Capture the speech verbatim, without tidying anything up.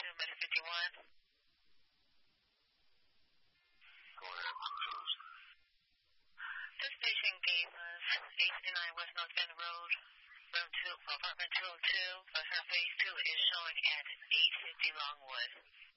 Meta fifty-one. Go ahead. This station gave us eight sixty-nine West North Bend Road, room two, apartment two oh two, but her phase two is showing at eight fifty Longwood.